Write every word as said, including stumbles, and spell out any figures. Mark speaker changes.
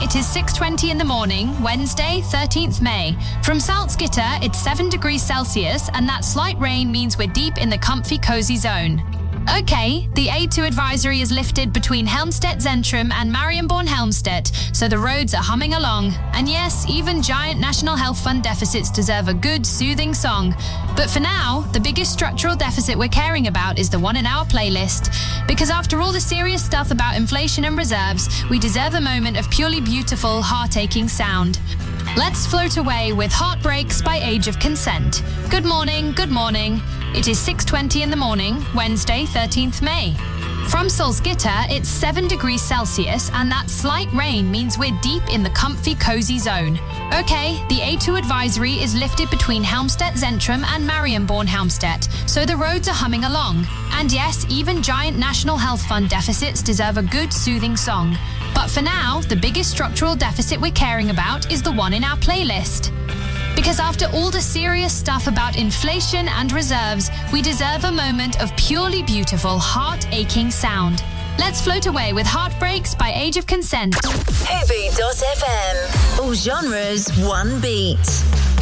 Speaker 1: It is six twenty in the morning, Wednesday, thirteenth May. From Salzgitter, it's seven degrees Celsius, and that slight rain means we're deep in the comfy, cozy zone. Okay, the A two advisory is lifted between Helmstedt Zentrum and Marienborn-Helmstedt, so the roads are humming along. And yes, even giant National Health Fund deficits deserve a good, soothing song. But for now, the biggest structural deficit we're caring about is the one in our playlist. Because after all the serious stuff about inflation and reserves, we deserve a moment of purely beautiful, heart-aching sound. Let's float away with Heartbreaks by Age of Consent. Good morning, good morning. It is six twenty in the morning, Wednesday, thirteenth May. From Salzgitter, it's seven degrees Celsius, and that slight rain means we're deep in the comfy, cozy zone. Okay, the A two advisory is lifted between Helmstedt Zentrum and Marienborn-Helmstedt, so the roads are humming along. And yes, even giant National Health Fund deficits deserve a good, soothing song. But for now, the biggest structural deficit we're caring about is the one in our playlist. Because after all the serious stuff about inflation and reserves, we deserve a moment of purely beautiful, heart-aching sound. Let's float away with Heartbreaks by Age of Consent.
Speaker 2: Hoovy dot F M. All genres, one beat.